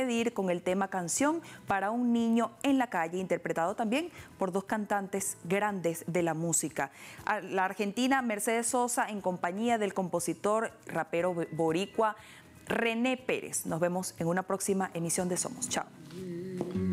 despedir con el tema Canción para un niño en la calle, interpretado también por dos cantantes grandes de la música. La argentina Mercedes Sosa en compañía del compositor rapero boricua René Pérez. Nos vemos en una próxima emisión de Somos. Chao.